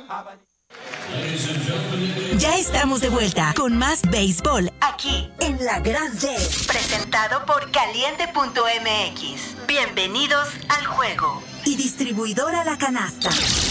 Ya estamos de vuelta con más béisbol aquí en La Grande. Presentado por Caliente.mx. Bienvenidos al juego. Y distribuidora La Canasta.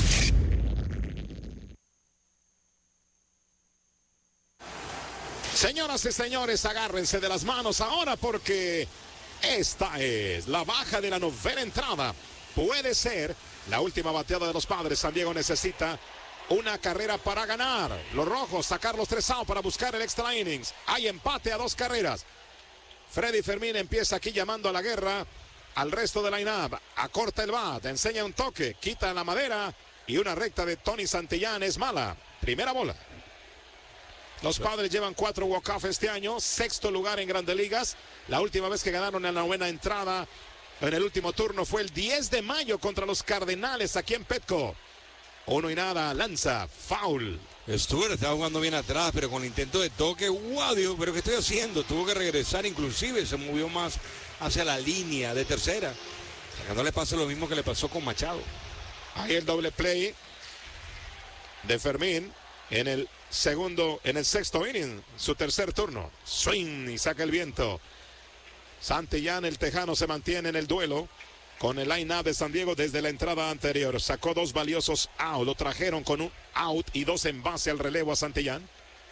Señoras y señores, agárrense de las manos ahora porque esta es la baja de la novena entrada. Puede ser la última bateada de los Padres. San Diego necesita una carrera para ganar. Los rojos sacar los 3 outs para buscar el extra innings. Hay empate a 2 carreras. Freddy Fermín empieza aquí llamando a la guerra al resto de line-up. Acorta el bat, enseña un toque, quita la madera y una recta de Tony Santillán es mala. Primera bola. Los Padres llevan 4 walk-off este año, 6º lugar en Grandes Ligas. La última vez que ganaron en la novena entrada en el último turno fue el 10 de mayo contra los Cardenales aquí en Petco. 1-0, lanza, foul. Stewart estaba jugando bien atrás, pero con el intento de toque, wow, Dios, pero ¿qué estoy haciendo? Tuvo que regresar, inclusive se movió más hacia la línea de tercera. Para que no le pase lo mismo que le pasó con Machado. Ahí el doble play de Fermín en el sexto inning, su tercer turno. Swing y saca el viento. Santillán, el tejano, se mantiene en el duelo con el line-up de San Diego desde la entrada anterior. Sacó 2 valiosos out, lo trajeron con un out y 2 en base al relevo a Santillán.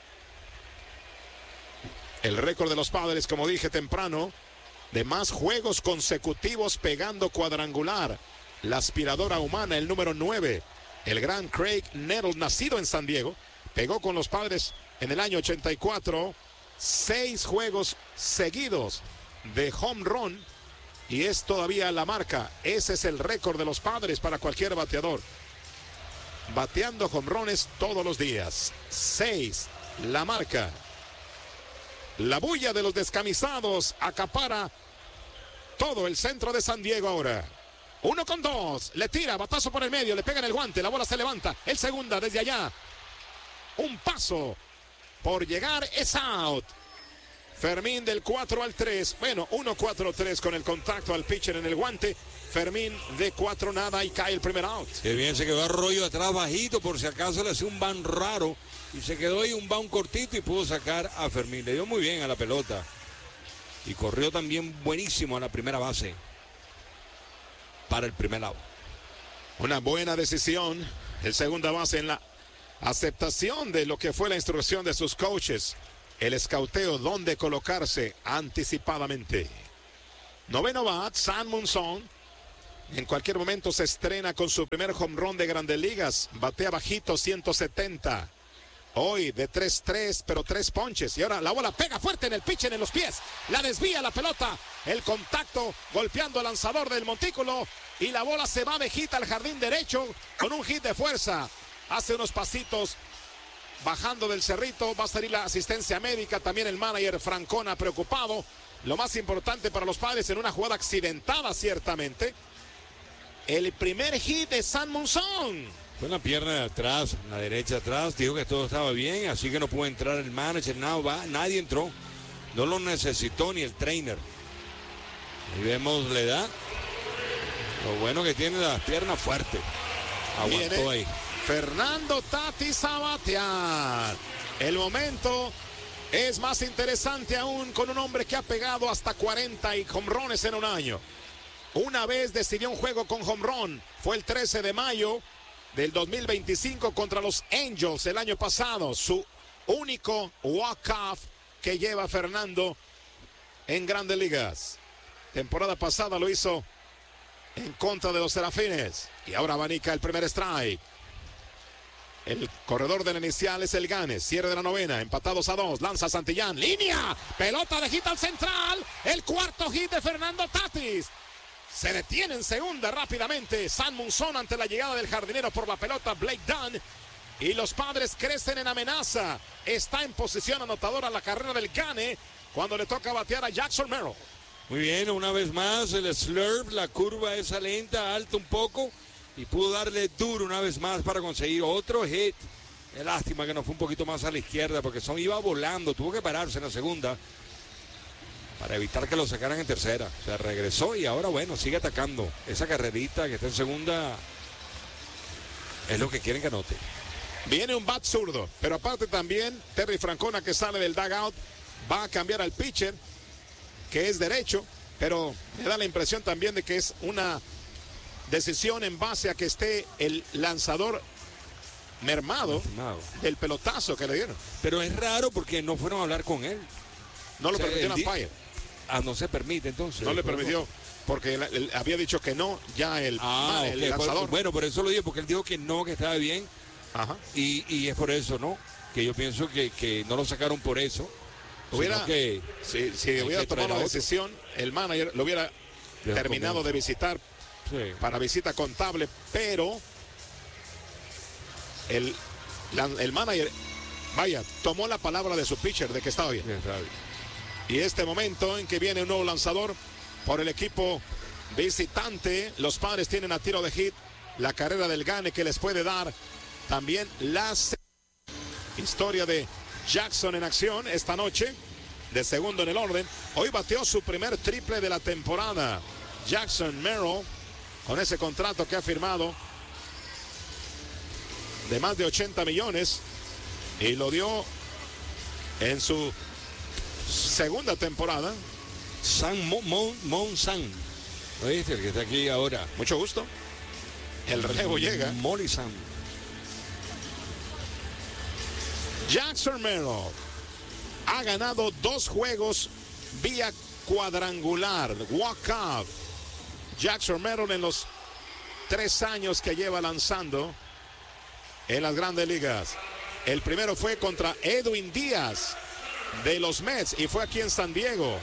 El récord de los Padres, como dije temprano, de más juegos consecutivos pegando cuadrangular. La aspiradora humana, el número 9, el gran Craig Nettles, nacido en San Diego, pegó con los Padres en el año 84, 6 juegos seguidos de home run y es todavía la marca. Ese es el récord de los Padres para cualquier bateador. Bateando home runs todos los días. 6, la marca. La bulla de los descamisados acapara todo el centro de San Diego ahora. 1-2, le tira, batazo por el medio, le pega en el guante, la bola se levanta. El segunda desde allá. Un paso por llegar, es out. Fermín del 4 al 3. Bueno, 1-4-3 con el contacto al pitcher en el guante. Fermín de 4 nada y cae el primer out. Qué bien, se quedó Arroyo atrás bajito por si acaso le hacía un ban raro. Y se quedó ahí un bound cortito y pudo sacar a Fermín. Le dio muy bien a la pelota. Y corrió también buenísimo a la primera base. Para el primer out. Una buena decisión. El segunda base en la aceptación de lo que fue la instrucción de sus coaches. El escauteo, dónde colocarse anticipadamente. Noveno bat, San Monzón. En cualquier momento se estrena con su primer home run de Grandes Ligas. Batea bajito, 170. Hoy de 3-3, pero 3 ponches. Y ahora la bola pega fuerte en el pitcher, en los pies. La desvía la pelota. El contacto golpeando al lanzador del montículo. Y la bola se va de hit al jardín derecho con un hit de fuerza. Hace unos pasitos bajando del cerrito. Va a salir la asistencia médica. También el manager Francona preocupado. Lo más importante para los Padres en una jugada accidentada ciertamente. El primer hit de San Monzón. Fue una pierna de atrás, la derecha atrás, dijo que todo estaba bien, así que no pudo entrar el manager, nadie entró, no lo necesitó ni el trainer. Ahí vemos la edad, lo bueno que tiene las piernas fuertes, aguantó ahí. Fernando Tatis a batear. El momento es más interesante aún con un hombre que ha pegado hasta 40 y home runs en un año. Una vez decidió un juego con home run, fue el 13 de mayo. Del 2025 contra los Angels el año pasado. Su único walk-off que lleva Fernando en Grandes Ligas. Temporada pasada lo hizo en contra de los Serafines. Y ahora abanica el primer strike. El corredor de la inicial es el Ganes. Cierre de la novena. Empatados a 2. Lanza Santillán. Línea. Pelota de hit al central. El cuarto hit de Fernando Tatis. Se detiene en segunda rápidamente San Monzón ante la llegada del jardinero por la pelota Blake Dunn. Y los Padres crecen en amenaza. Está en posición anotadora la carrera del Gane cuando le toca batear a Jackson Merrill. Muy bien, una vez más el slurp, la curva esa lenta, alta un poco. Y pudo darle duro una vez más para conseguir otro hit. Es lástima que no fue un poquito más a la izquierda porque iba volando, tuvo que pararse en la segunda. Para evitar que lo sacaran en tercera. Se regresó y ahora bueno, sigue atacando. Esa carrerita que está en segunda es lo que quieren que anote. Viene un bat zurdo, pero aparte también Terry Francona, que sale del dugout, va a cambiar al pitcher, que es derecho, pero me da la impresión también de que es una decisión en base a que esté el lanzador mermado del pelotazo que le dieron. Pero es raro porque no fueron a hablar con él. No lo permitió el umpire. No se permite entonces. No le permitió porque él había dicho que no, ya el lanzador. Bueno, por eso lo dije, porque él dijo que no, que estaba bien. Ajá. Y es por eso, ¿no? Que yo pienso que no lo sacaron por eso. Si hubiera tomado la decisión, el manager lo hubiera terminado de visitar para visita contable, pero el manager, tomó la palabra de su pitcher de que estaba bien. Y este momento en que viene un nuevo lanzador por el equipo visitante, los Padres tienen a tiro de hit la carrera del gane que les puede dar también la historia de Jackson en acción esta noche, de segundo en el orden. Hoy bateó su primer triple de la temporada. Jackson Merrill, con ese contrato que ha firmado de más de 80 millones, y lo dio en su segunda temporada. San. ¿Oíste? El que está aquí ahora. Mucho gusto. El relevo llega. Molly San. Jackson Merrill ha ganado 2 juegos vía cuadrangular, walk-off. Jackson Merrill en los 3 años que lleva lanzando en las grandes ligas. El primero fue contra Edwin Díaz de los Mets y fue aquí en San Diego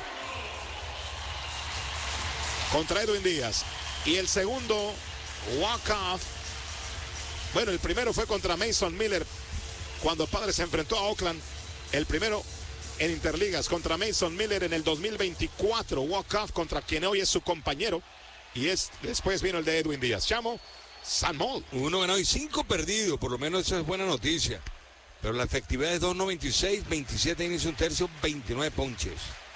contra Edwin Díaz. Y el segundo walk-off, bueno, el primero fue contra Mason Miller cuando Padres se enfrentó a Oakland. El primero en Interligas contra Mason Miller en el 2024, walk-off contra quien hoy es su compañero, y después vino el de Edwin Díaz. Chamo, San Mol. 1 ganado y 5 perdidos, por lo menos eso es buena noticia. Pero la efectividad es 2.96, 27 innings, un tercio, 29 ponches.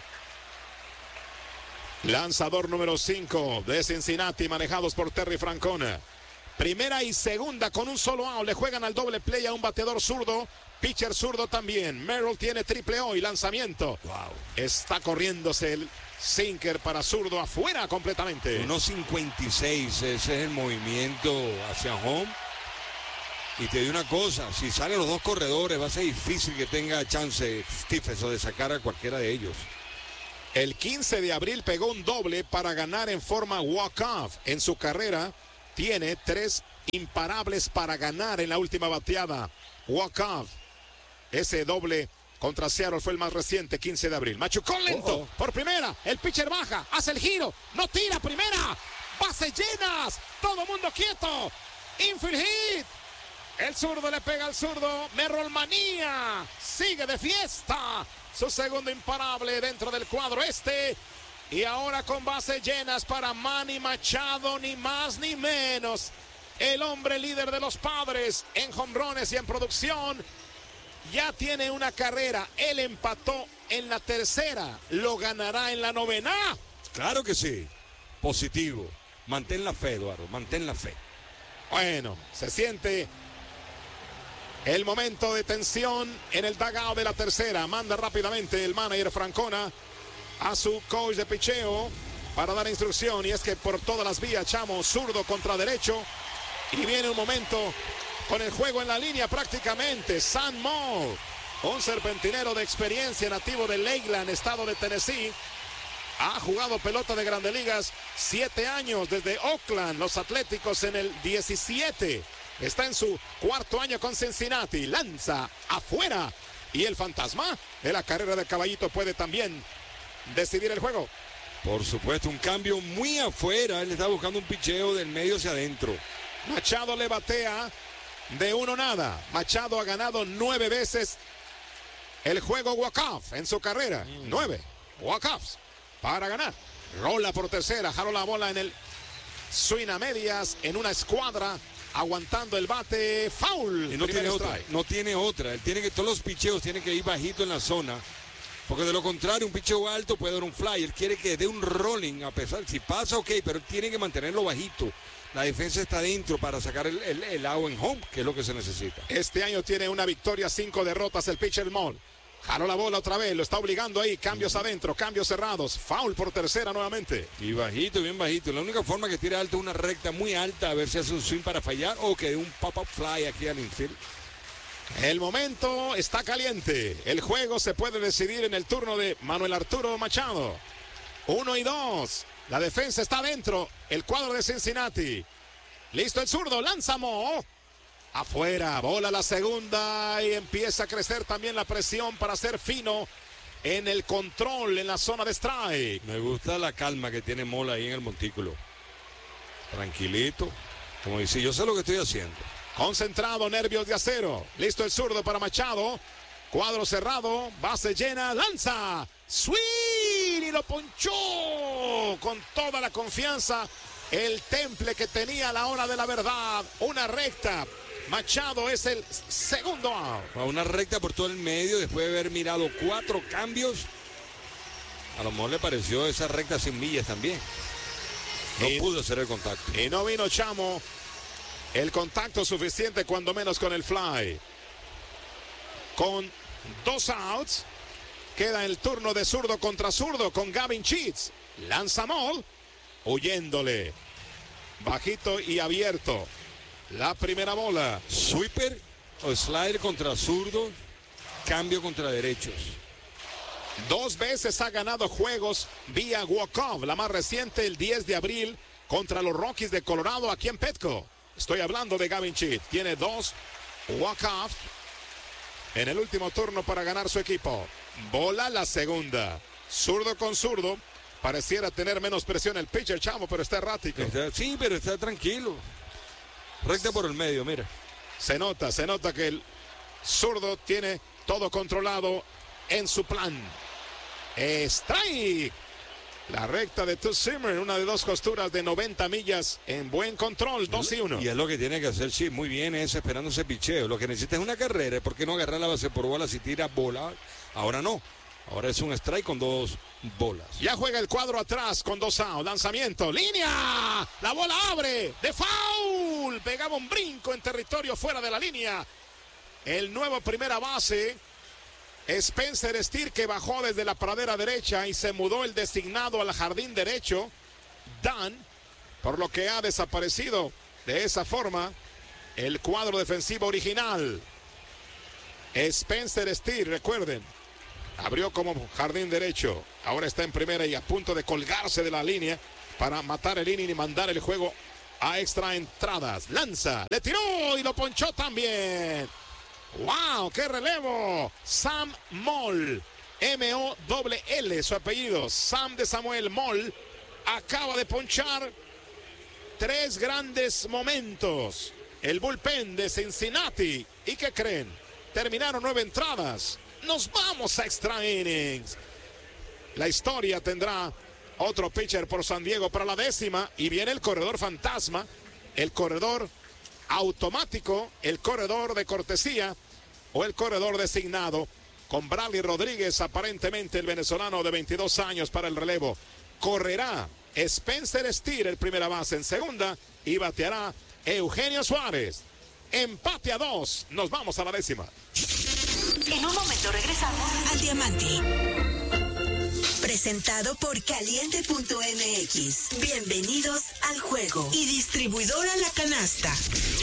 Lanzador número 5 de Cincinnati, manejados por Terry Francona. Primera y segunda con un solo out. Le juegan al doble play a un bateador zurdo. Pitcher zurdo también. Merrill tiene triple hoy. Lanzamiento. Wow. Está corriéndose el sinker para zurdo afuera completamente. 1.56. Ese es el movimiento hacia home. Y te digo una cosa. Si salen los dos corredores va a ser difícil que tenga chance Stephenson de sacar a cualquiera de ellos. El 15 de abril pegó un doble para ganar en forma walk-off. En su carrera tiene 3 imparables para ganar en la última bateada. Walk-off. Ese doble contra Seattle fue el más reciente, 15 de abril. Machucón lento por primera. El pitcher baja, hace el giro, no tira primera. Bases llenas. Todo mundo quieto. Infield hit. El zurdo le pega al zurdo. Merrill manía. Sigue de fiesta. Su segundo imparable dentro del cuadro este. Y ahora con bases llenas para Manny Machado, ni más ni menos. El hombre líder de los Padres en jonrones y en producción. Ya tiene una carrera. Él empató en la tercera. ¿Lo ganará en la novena? Claro que sí. Positivo. Mantén la fe, Eduardo. Mantén la fe. Bueno, se siente el momento de tensión en el dugout de la tercera. Manda rápidamente el manager Francona a su coach de picheo para dar instrucción. Y es que por todas las vías, Chamo, zurdo contra derecho. Y viene un momento con el juego en la línea prácticamente. San Mol, un serpentinero de experiencia, nativo de Lakeland, estado de Tennessee. Ha jugado pelota de Grandes Ligas 7 años desde Oakland, los Atléticos en el 17. Está en su 4º año con Cincinnati. Lanza afuera. Y el fantasma de la carrera del caballito puede también decidir el juego. Por supuesto, un cambio muy afuera. Él está buscando un picheo del medio hacia adentro. Machado le batea de 1-0. Machado ha ganado 9 veces el juego walk-off en su carrera. 9 walk-offs para ganar. Rola por tercera, jaló la bola en el swing a medias en una escuadra, aguantando el bate. Foul. Y no tiene otra. Él tiene que, todos los picheos tienen que ir bajito en la zona. Porque de lo contrario, un picheo alto puede dar un fly. Él quiere que dé un rolling, a pesar, si pasa, ok, pero tiene que mantenerlo bajito. La defensa está dentro para sacar el out en home, que es lo que se necesita. Este año tiene una victoria, 5 derrotas el pitcher Moll. Jaló la bola otra vez, lo está obligando ahí, cambios adentro, cambios cerrados, foul por tercera nuevamente. Y bajito, bien bajito. La única forma que tire alto es una recta muy alta, a ver si hace un swing para fallar o que dé un pop-up fly aquí al infield. El momento está caliente. El juego se puede decidir en el turno de Manuel Arturo Machado. 1 y 2. La defensa está adentro. El cuadro de Cincinnati. Listo el zurdo, lanza Mo. Afuera, bola la segunda y empieza a crecer también la presión para ser fino en el control en la zona de strike. Me gusta la calma que tiene Mola ahí en el montículo. Tranquilito. Como dice, yo sé lo que estoy haciendo. Concentrado, nervios de acero. Listo el zurdo para Machado. Cuadro cerrado, base llena, lanza. Swing y lo ponchó con toda la confianza. El temple que tenía a la hora de la verdad. Una recta. Machado es el segundo out. Una recta por todo el medio después de haber mirado 4 cambios. A lo mejor le pareció esa recta sin millas también. No pudo hacer el contacto. Y no vino Chamo el contacto suficiente, cuando menos con el fly. Con 2 outs, queda el turno de zurdo contra zurdo con Gavin Sheets. Lanza Moll, huyéndole. Bajito y abierto. La primera bola. Sweeper o slider contra zurdo, cambio contra derechos. 2 veces ha ganado juegos vía walk-off. La más reciente el 10 de abril contra los Rockies de Colorado aquí en Petco. Estoy hablando de Gavin Sheets. Tiene 2 walk-off en el último turno para ganar su equipo. Bola la segunda. Zurdo con zurdo. Pareciera tener menos presión el pitcher, Chamo, pero está errático. Sí, pero está tranquilo. Recta por el medio, mira. Se nota que el zurdo tiene todo controlado en su plan. Strike. La recta de Tuck Zimmer, una de 2 costuras de 90 millas en buen control, 2 y 1. Y es lo que tiene que hacer, sí, muy bien, es esperando ese picheo. Lo que necesita es una carrera. ¿Por qué no agarrar la base por bola si tira bola? Ahora no. Ahora es un strike con 2 bolas. Ya juega el cuadro atrás con 2 outs. Lanzamiento, línea. La bola abre de foul. Pegaba un brinco en territorio fuera de la línea. El nuevo primera base, Spencer Steer, que bajó desde la pradera derecha y se mudó el designado al jardín derecho, Dan, por lo que ha desaparecido de esa forma el cuadro defensivo original. Spencer Steer, recuerden, abrió como jardín derecho, ahora está en primera y a punto de colgarse de la línea para matar el inning y mandar el juego a extra entradas. Lanza, le tiró y lo ponchó también. ¡Wow! ¡Qué relevo! Sam Moll, M-O-L-L, su apellido, Sam de Samuel Moll, acaba de ponchar 3 grandes momentos. El bullpen de Cincinnati. ¿Y qué creen? Terminaron 9 entradas. Nos vamos a extra innings. La historia tendrá otro pitcher por San Diego para la 10ª. Y viene el corredor fantasma, el corredor automático, el corredor de cortesía o el corredor designado, con Bradley Rodríguez, aparentemente el venezolano de 22 años para el relevo. Correrá Spencer Steer, el primera base en segunda, y bateará Eugenio Suárez. Empate a 2. Nos vamos a la 10ª. En un momento regresamos al Diamante. Presentado por Caliente.mx. Bienvenidos al juego. Y distribuidora La Canasta.